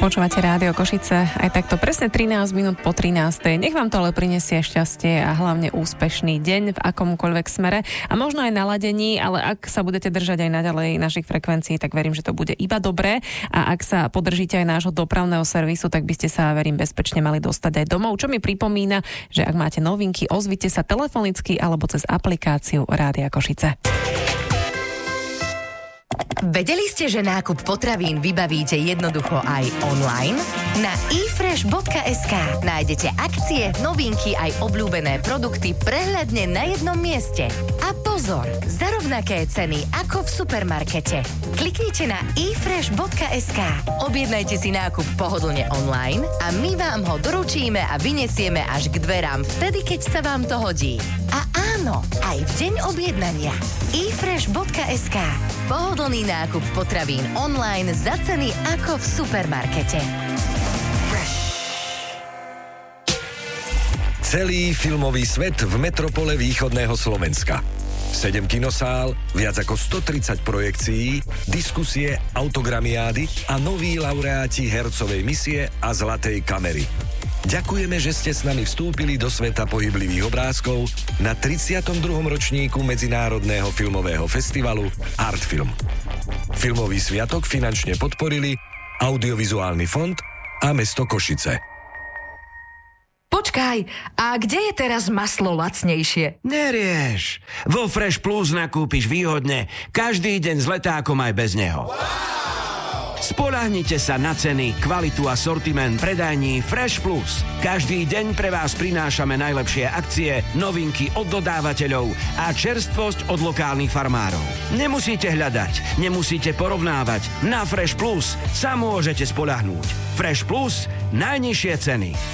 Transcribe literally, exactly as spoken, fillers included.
Počúvate Rádio Košice aj takto presne trinásť minút po trinástej. Nech vám to ale prinesie šťastie a hlavne úspešný deň v akomkoľvek smere a možno aj naladení, ale ak sa budete držať aj naďalej našich frekvencií, tak verím, že to bude iba dobré a ak sa podržíte aj nášho dopravného servisu, tak by ste sa, verím, bezpečne mali dostať aj domov. Čo mi pripomína, že ak máte novinky, ozvite sa telefonicky alebo cez aplikáciu Rádia Košice. Vedeli ste, že nákup potravín vybavíte jednoducho aj online? Na e fresh bodka es ká nájdete akcie, novinky aj obľúbené produkty prehľadne na jednom mieste. A pozor, za rovnaké ceny ako v supermarkete. Kliknite na e fresh bodka es ká, objednajte si nákup pohodlne online a my vám ho doručíme a vyniesieme až k dverám vtedy, keď sa vám to hodí. A áno, aj v deň objednania. e fresh bodka es ká. Pohodlný nákup potravín online za ceny ako v supermarkete. Fresh. Celý filmový svet v metropole východného Slovenska. sedem kinosál, viac ako stotridsať projekcií, diskusie, autogramiády a noví laureáti hercovej misie a zlatej kamery. Ďakujeme, že ste s nami vstúpili do sveta pohyblivých obrázkov na tridsiatom druhom ročníku Medzinárodného filmového festivalu Artfilm. Filmový sviatok finančne podporili Audiovizuálny fond a mesto Košice. Počkaj, a kde je teraz maslo lacnejšie? Nerieš. Vo Fresh Plus nakúpiš výhodne každý deň s letákom aj bez neho. Spoľahnite sa na ceny, kvalitu a sortiment predajní Fresh Plus. Každý deň pre vás prinášame najlepšie akcie, novinky od dodávateľov a čerstvosť od lokálnych farmárov. Nemusíte hľadať, nemusíte porovnávať. Na Fresh Plus sa môžete spoľahnúť. Fresh Plus, najnižšie ceny.